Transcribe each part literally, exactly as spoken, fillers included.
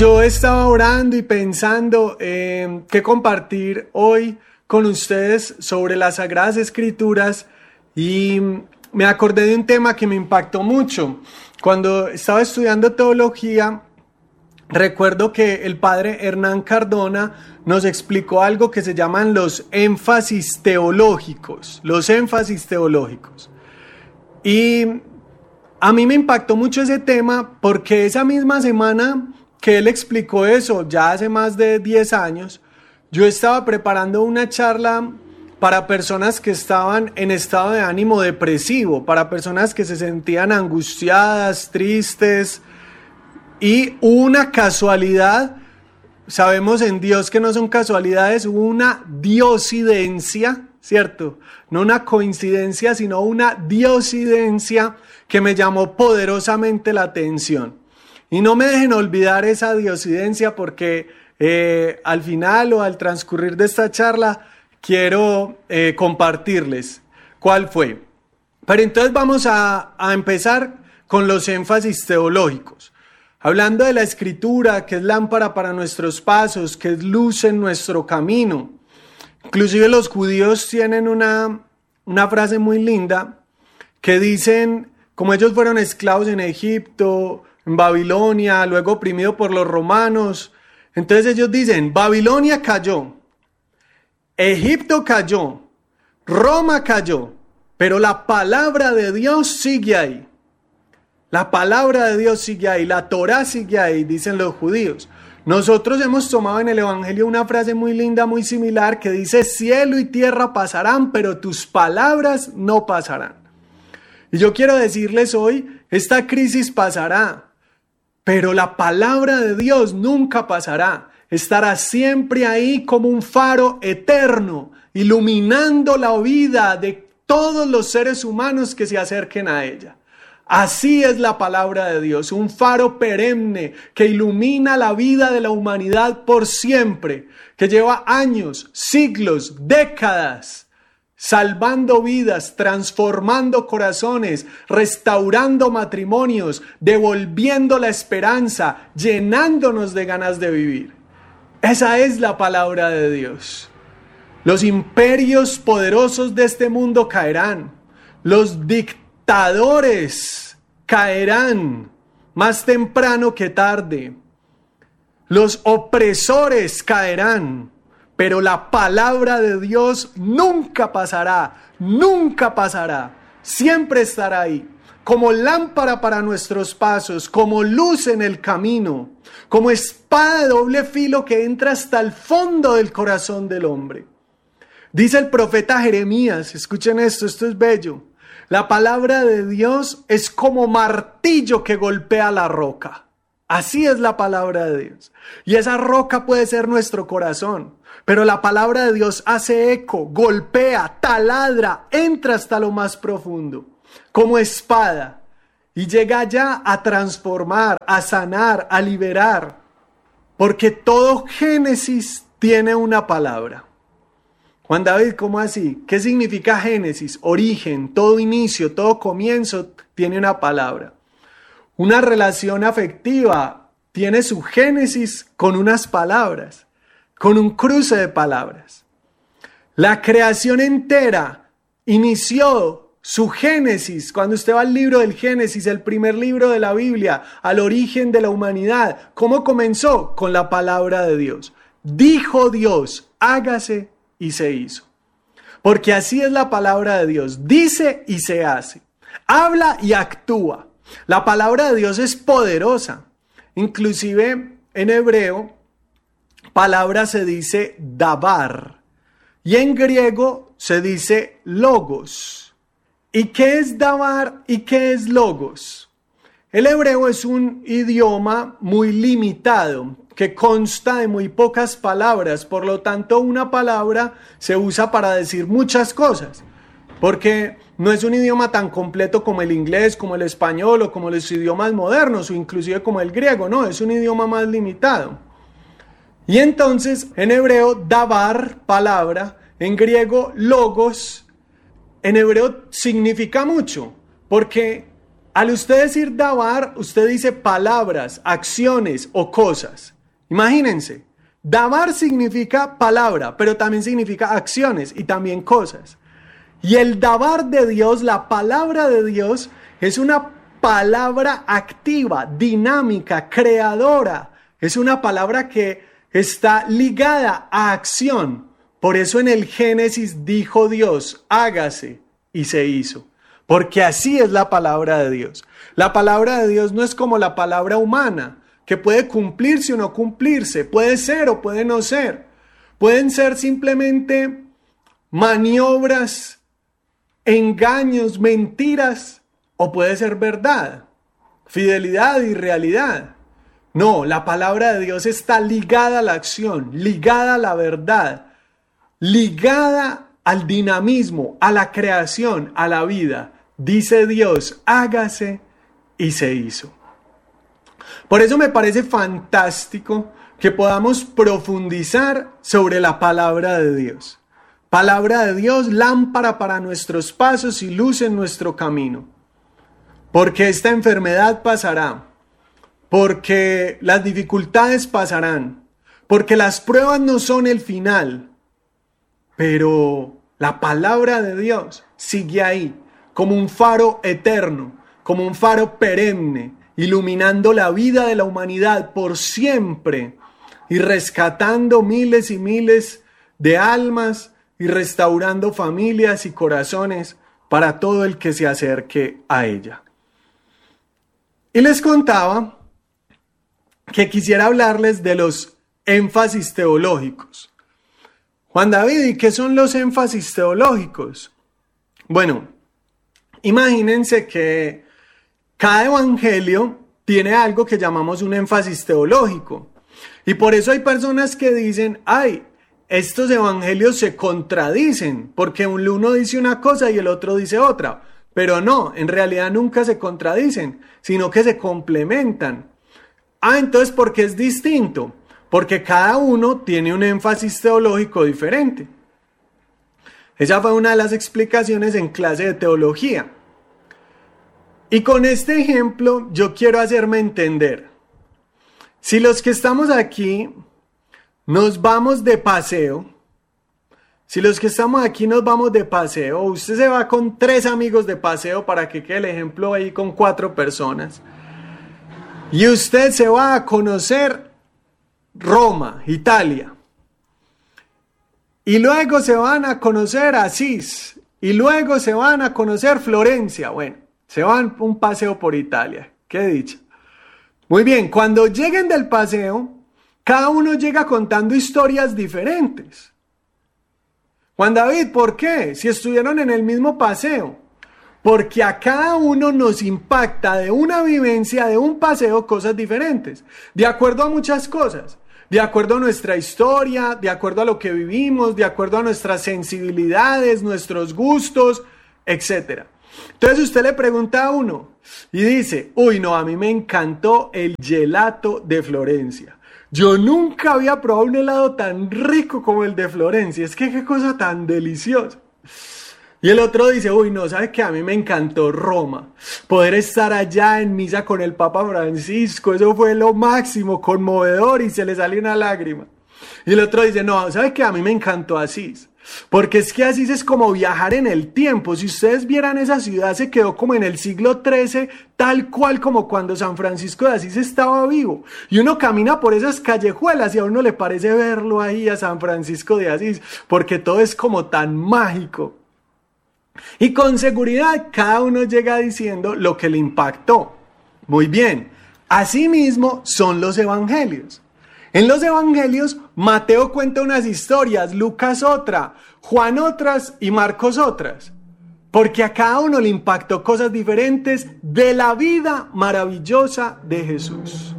Yo estaba orando y pensando eh, qué compartir hoy con ustedes sobre las Sagradas Escrituras y me acordé de un tema que me impactó mucho. Cuando estaba estudiando teología, recuerdo que el padre Hernán Cardona nos explicó algo que se llaman los énfasis teológicos, los énfasis teológicos. Y a mí me impactó mucho ese tema porque esa misma semana que él explicó eso, ya hace más de diez años, yo estaba preparando una charla para personas que estaban en estado de ánimo depresivo, para personas que se sentían angustiadas, tristes, y hubo una casualidad. Sabemos en Dios que no son casualidades, hubo una diosidencia, ¿cierto? No una coincidencia, sino una diosidencia que me llamó poderosamente la atención. Y no me dejen olvidar esa diosidencia porque eh, al final o al transcurrir de esta charla quiero eh, compartirles cuál fue. Pero entonces vamos a, a empezar con los énfasis teológicos. Hablando de la Escritura, que es lámpara para nuestros pasos, que es luz en nuestro camino. Inclusive los judíos tienen una, una frase muy linda que dicen, como ellos fueron esclavos en Egipto, en Babilonia, luego oprimidos por los romanos, entonces ellos dicen, Babilonia cayó, Egipto cayó, Roma cayó, pero la palabra de Dios sigue ahí. La palabra de Dios sigue ahí, la Torá sigue ahí, dicen los judíos. Nosotros hemos tomado en el Evangelio una frase muy linda, muy similar, que dice, cielo y tierra pasarán, pero tus palabras no pasarán. Y yo quiero decirles hoy, esta crisis pasará, pero la palabra de Dios nunca pasará. Estará siempre ahí como un faro eterno, iluminando la vida de todos los seres humanos que se acerquen a ella. Así es la palabra de Dios, un faro perenne que ilumina la vida de la humanidad por siempre, que lleva años, siglos, décadas, salvando vidas, transformando corazones, restaurando matrimonios, devolviendo la esperanza, llenándonos de ganas de vivir. Esa es la palabra de Dios. Los imperios poderosos de este mundo caerán, los dictadores caerán más temprano que tarde. Los opresores caerán, pero la palabra de Dios nunca pasará, nunca pasará. Siempre estará ahí, como lámpara para nuestros pasos, como luz en el camino, como espada de doble filo que entra hasta el fondo del corazón del hombre. Dice el profeta Jeremías, escuchen esto, esto es bello. La palabra de Dios es como martillo que golpea la roca. Así es la palabra de Dios. Y esa roca puede ser nuestro corazón. Pero la palabra de Dios hace eco, golpea, taladra, entra hasta lo más profundo. Como espada. Y llega allá a transformar, a sanar, a liberar. Porque todo Génesis tiene una palabra. Juan David, ¿cómo así? ¿Qué significa Génesis? Origen, todo inicio, todo comienzo tiene una palabra. Una relación afectiva tiene su génesis con unas palabras, con un cruce de palabras. La creación entera inició su génesis. Cuando usted va al libro del Génesis, el primer libro de la Biblia, al origen de la humanidad, ¿cómo comenzó? Con la palabra de Dios. Dijo Dios, hágase y se hizo. Porque así es la palabra de Dios. Dice y se hace. Habla y actúa. La palabra de Dios es poderosa. Inclusive en hebreo, palabra se dice dabar. Y en griego se dice logos. ¿Y qué es dabar y qué es logos? El hebreo es un idioma muy limitado, que consta de muy pocas palabras, por lo tanto una palabra se usa para decir muchas cosas, porque no es un idioma tan completo como el inglés, como el español o como los idiomas modernos o inclusive como el griego, no, es un idioma más limitado. Y entonces en hebreo dabar, palabra, en griego logos, en hebreo significa mucho, porque al usted decir dabar, usted dice palabras, acciones o cosas. Imagínense, dabar significa palabra, pero también significa acciones y también cosas. Y el dabar de Dios, la palabra de Dios, es una palabra activa, dinámica, creadora. Es una palabra que está ligada a acción. Por eso en el Génesis dijo Dios, hágase, y se hizo. Porque así es la palabra de Dios. La palabra de Dios no es como la palabra humana, que puede cumplirse o no cumplirse, puede ser o puede no ser. Pueden ser simplemente maniobras, engaños, mentiras, o puede ser verdad, fidelidad y realidad. No, la palabra de Dios está ligada a la acción, ligada a la verdad, ligada al dinamismo, a la creación, a la vida. Dice Dios, hágase, y se hizo. Por eso me parece fantástico que podamos profundizar sobre la palabra de Dios. Palabra de Dios, lámpara para nuestros pasos y luz en nuestro camino. Porque esta enfermedad pasará, porque las dificultades pasarán, porque las pruebas no son el final, pero la palabra de Dios sigue ahí, como un faro eterno, como un faro perenne, iluminando la vida de la humanidad por siempre y rescatando miles y miles de almas y restaurando familias y corazones para todo el que se acerque a ella. Y les contaba que quisiera hablarles de los énfasis teológicos. Juan David, ¿y qué son los énfasis teológicos? Bueno, imagínense que cada evangelio tiene algo que llamamos un énfasis teológico. Y por eso hay personas que dicen, ay, estos evangelios se contradicen, porque el uno dice una cosa y el otro dice otra. Pero no, en realidad nunca se contradicen, sino que se complementan. Ah, entonces, ¿por qué es distinto? Porque cada uno tiene un énfasis teológico diferente. Esa fue una de las explicaciones en clase de teología. Y con este ejemplo yo quiero hacerme entender. Si los que estamos aquí nos vamos de paseo, si los que estamos aquí nos vamos de paseo, usted se va con tres amigos de paseo para que quede el ejemplo ahí con cuatro personas. Y usted se va a conocer Roma, Italia. Y luego se van a conocer Asís. Y luego se van a conocer Florencia. Bueno, se van un paseo por Italia. Qué dicha. Muy bien, cuando lleguen del paseo, cada uno llega contando historias diferentes. Juan David, ¿por qué? Si estuvieron en el mismo paseo. Porque a cada uno nos impacta de una vivencia, de un paseo, cosas diferentes. De acuerdo a muchas cosas. De acuerdo a nuestra historia, de acuerdo a lo que vivimos, de acuerdo a nuestras sensibilidades, nuestros gustos, etcétera. Entonces usted le pregunta a uno y dice, uy no, a mí me encantó el gelato de Florencia. Yo nunca había probado un helado tan rico como el de Florencia. Es que qué cosa tan deliciosa. Y el otro dice, uy no, ¿sabes qué? A mí me encantó Roma. Poder estar allá en misa con el Papa Francisco, eso fue lo máximo, conmovedor, y se le sale una lágrima. Y el otro dice, no, ¿sabes qué? A mí me encantó Asís. Porque es que Asís es como viajar en el tiempo. Si ustedes vieran esa ciudad, se quedó como en el siglo trece, tal cual como cuando San Francisco de Asís estaba vivo. Y uno camina por esas callejuelas y a uno le parece verlo ahí a San Francisco de Asís, porque todo es como tan mágico. Y con seguridad cada uno llega diciendo lo que le impactó. Muy bien, asimismo son los evangelios. En los evangelios, Mateo cuenta unas historias, Lucas otra, Juan otras y Marcos otras. Porque a cada uno le impactó cosas diferentes de la vida maravillosa de Jesús.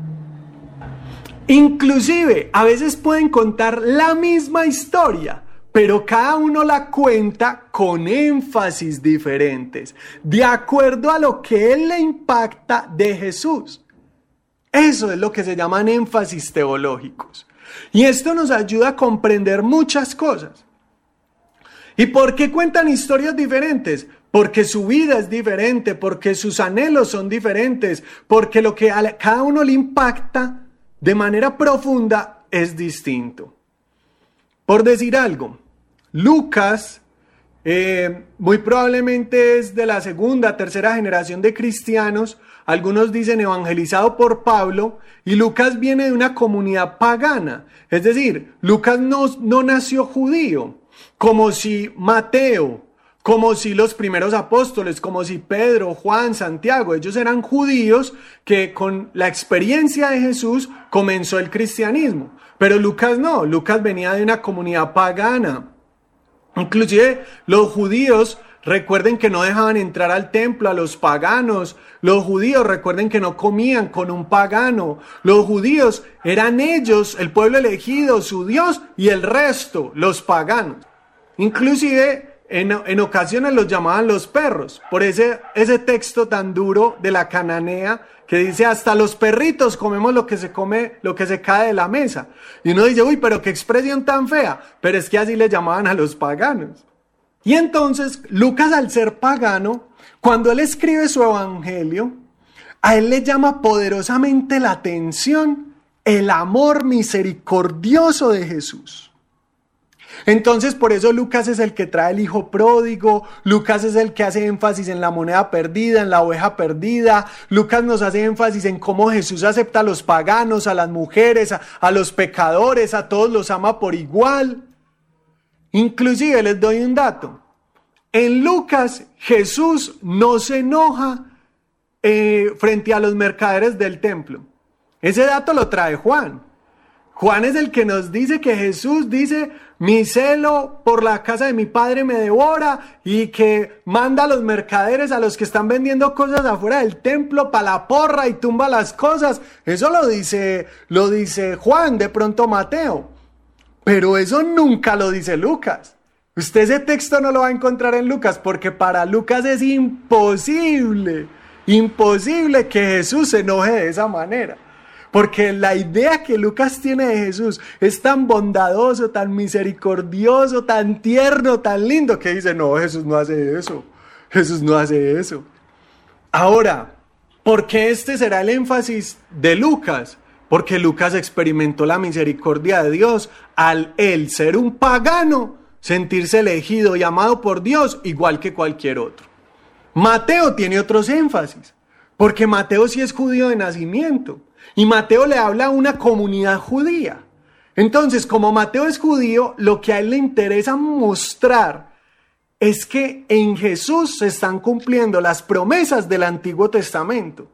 Inclusive, a veces pueden contar la misma historia, pero cada uno la cuenta con énfasis diferentes, de acuerdo a lo que él le impacta de Jesús. Eso es lo que se llaman énfasis teológicos. Y esto nos ayuda a comprender muchas cosas. ¿Y por qué cuentan historias diferentes? porque su vida es diferente, porque sus anhelos son diferentes, porque lo que a cada uno le impacta de manera profunda es distinto. Por decir algo, Lucas eh, muy probablemente es de la segunda, tercera generación de cristianos, algunos dicen evangelizado por Pablo, y Lucas viene de una comunidad pagana, es decir, Lucas no, no nació judío, como si Mateo, como si los primeros apóstoles, como si Pedro, Juan, Santiago, ellos eran judíos que con la experiencia de Jesús comenzó el cristianismo. Pero Lucas no, Lucas venía de una comunidad pagana. Inclusive los judíos, recuerden que no dejaban entrar al templo a los paganos. Los judíos, recuerden que no comían con un pagano. Los judíos eran ellos, el pueblo elegido, su Dios, y el resto, los paganos. Inclusive en, en ocasiones los llamaban los perros, por ese, ese texto tan duro de la Cananea que dice hasta los perritos comemos lo que se come, lo que se cae de la mesa. Y uno dice, uy, pero qué expresión tan fea, pero es que así le llamaban a los paganos. Y entonces Lucas, al ser pagano, cuando él escribe su evangelio, a él le llama poderosamente la atención el amor misericordioso de Jesús. Entonces por eso Lucas es el que trae el hijo pródigo, Lucas es el que hace énfasis en la moneda perdida, en la oveja perdida, Lucas nos hace énfasis en cómo Jesús acepta a los paganos, a las mujeres, a, a los pecadores, a todos los ama por igual. Inclusive les doy un dato, en Lucas Jesús no se enoja eh, frente a los mercaderes del templo, ese dato lo trae Juan. Juan es el que nos dice que Jesús dice, mi celo por la casa de mi padre me devora, y que manda a los mercaderes, a los que están vendiendo cosas afuera del templo, para la porra y tumba las cosas. Eso lo dice, lo dice Juan, de pronto Mateo. Pero eso nunca lo dice Lucas. Usted ese texto no lo va a encontrar en Lucas, porque para Lucas es imposible, imposible que Jesús se enoje de esa manera. Porque la idea que Lucas tiene de Jesús es tan bondadoso, tan misericordioso, tan tierno, tan lindo, que dice, no, Jesús no hace eso, Jesús no hace eso. Ahora, ¿por qué este será el énfasis de Lucas? Porque Lucas experimentó la misericordia de Dios al él ser un pagano, sentirse elegido y amado por Dios igual que cualquier otro. Mateo tiene otros énfasis, porque Mateo sí es judío de nacimiento. Y Mateo le habla a una comunidad judía. Entonces, como Mateo es judío, lo que a él le interesa mostrar es que en Jesús se están cumpliendo las promesas del Antiguo Testamento.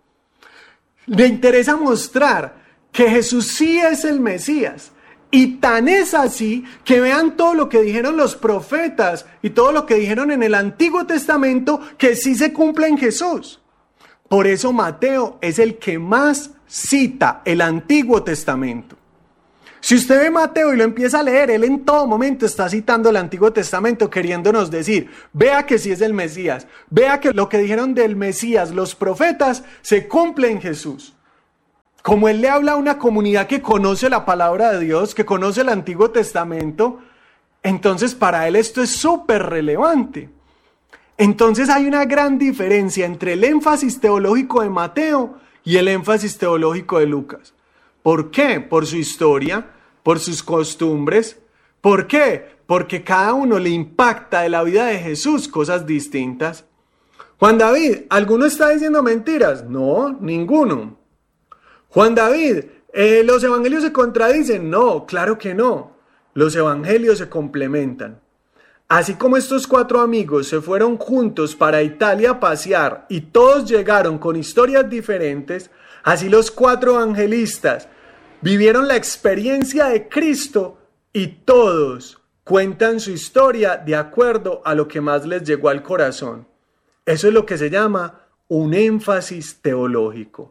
Le interesa mostrar que Jesús sí es el Mesías. Y tan es así que vean todo lo que dijeron los profetas y todo lo que dijeron en el Antiguo Testamento que sí se cumple en Jesús. Por eso Mateo es el que más cita el Antiguo Testamento. Si usted ve Mateo y lo empieza a leer, él en todo momento está citando el Antiguo Testamento, queriéndonos decir, vea que sí es el Mesías, vea que lo que dijeron del Mesías los profetas se cumple en Jesús. Como él le habla a una comunidad que conoce la palabra de Dios, que conoce el Antiguo Testamento, entonces para él esto es súper relevante. Entonces hay una gran diferencia entre el énfasis teológico de Mateo y el énfasis teológico de Lucas. ¿Por qué? Por su historia, por sus costumbres. ¿Por qué? Porque cada uno le impacta de la vida de Jesús cosas distintas. Juan David, ¿alguno está diciendo mentiras? No, ninguno. Juan David, eh, ¿los evangelios se contradicen? No, claro que no. Los evangelios se complementan. Así como estos cuatro amigos se fueron juntos para Italia a pasear y todos llegaron con historias diferentes, así los cuatro evangelistas vivieron la experiencia de Cristo y todos cuentan su historia de acuerdo a lo que más les llegó al corazón. Eso es lo que se llama un énfasis teológico.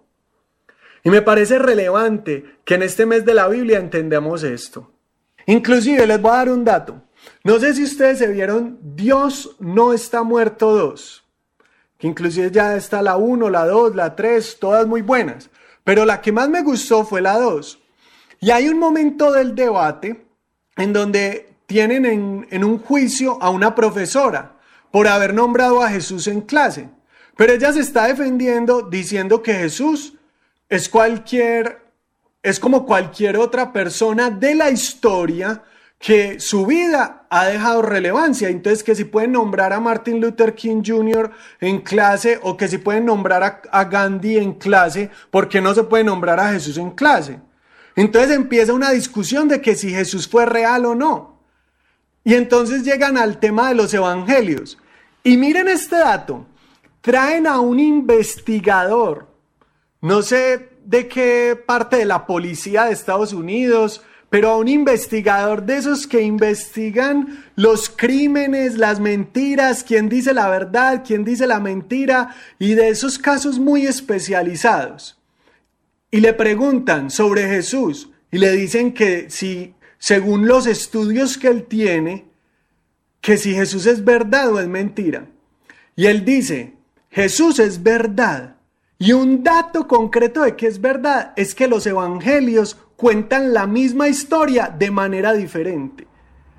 Y me parece relevante que en este mes de la Biblia entendamos esto. Inclusive les voy a dar un dato. No sé si ustedes se vieron Dios no está muerto dos, que inclusive ya está la uno, la dos, la tres, todas muy buenas, pero la que más me gustó fue la dos. Y hay un momento del debate en donde tienen en, en un juicio a una profesora, por haber nombrado a Jesús en clase. Pero ella se está defendiendo diciendo que Jesús es cualquier, es como cualquier otra persona de la historia que su vida ha dejado relevancia. Entonces, que si pueden nombrar a Martin Luther King junior en clase, o que si pueden nombrar a, a Gandhi en clase, ¿por qué no se puede nombrar a Jesús en clase? Entonces empieza una discusión de que si Jesús fue real o no. Y entonces llegan al tema de los evangelios. Y miren este dato. Traen a un investigador, no sé de qué parte de la policía de Estados Unidos, pero a un investigador de esos que investigan los crímenes, las mentiras, quién dice la verdad, quién dice la mentira, y de esos casos muy especializados. Y le preguntan sobre Jesús y le dicen que si, según los estudios que él tiene, que si Jesús es verdad o es mentira. Y él dice, Jesús es verdad. Y un dato concreto de que es verdad es que los evangelios cuentan la misma historia de manera diferente.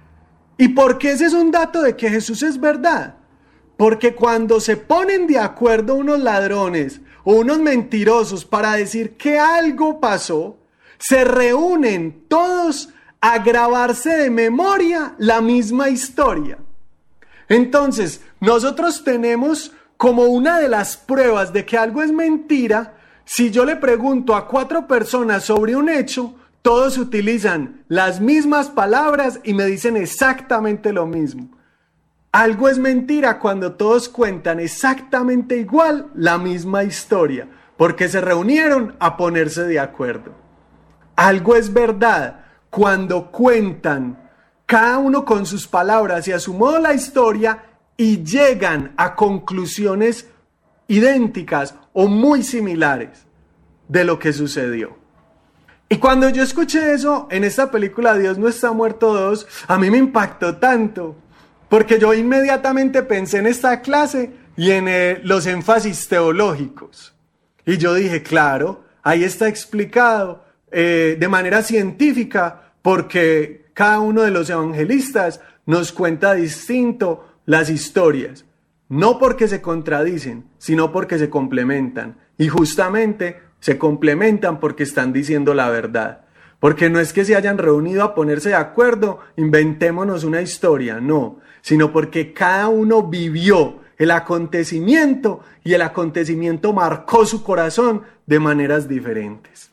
¿Y por qué ese es un dato de que Jesús es verdad? Porque cuando se ponen de acuerdo unos ladrones o unos mentirosos para decir que algo pasó, se reúnen todos a grabarse de memoria la misma historia. Entonces, nosotros tenemos como una de las pruebas de que algo es mentira. Si yo le pregunto a cuatro personas sobre un hecho, todos utilizan las mismas palabras y me dicen exactamente lo mismo. Algo es mentira cuando todos cuentan exactamente igual la misma historia, porque se reunieron a ponerse de acuerdo. Algo es verdad cuando cuentan cada uno con sus palabras y a su modo la historia y llegan a conclusiones idénticas o muy similares de lo que sucedió. Y cuando yo escuché eso en esta película Dios no está muerto dos, a mí me impactó tanto, porque yo inmediatamente pensé en esta clase y en eh, los énfasis teológicos. Y yo dije, claro, ahí está explicado eh, de manera científica, porque cada uno de los evangelistas nos cuenta distinto las historias, no porque se contradicen, sino porque se complementan. Y justamente se complementan porque están diciendo la verdad. Porque no es que se hayan reunido a ponerse de acuerdo, inventémonos una historia, no, sino porque cada uno vivió el acontecimiento y el acontecimiento marcó su corazón de maneras diferentes.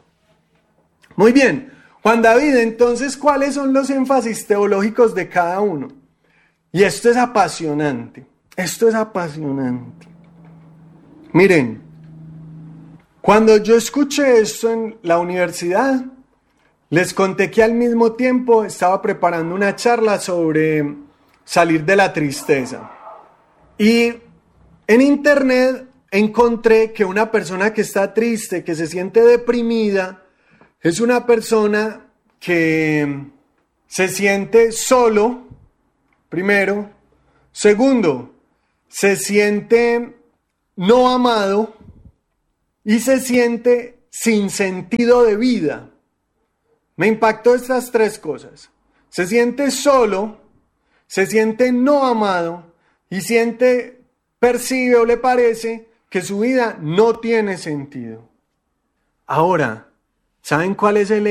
Muy bien, Juan David, entonces, ¿cuáles son los énfasis teológicos de cada uno? Y esto es apasionante, esto es apasionante. Miren, cuando yo escuché esto en la universidad, les conté que al mismo tiempo estaba preparando una charla sobre salir de la tristeza. Y en internet encontré que una persona que está triste, que se siente deprimida, es una persona que se siente solo, primero. Segundo, se siente no amado y se siente sin sentido de vida. Me impactó estas tres cosas. Se siente solo, se siente no amado y siente, percibe o le parece que su vida no tiene sentido. Ahora, ¿saben cuál es el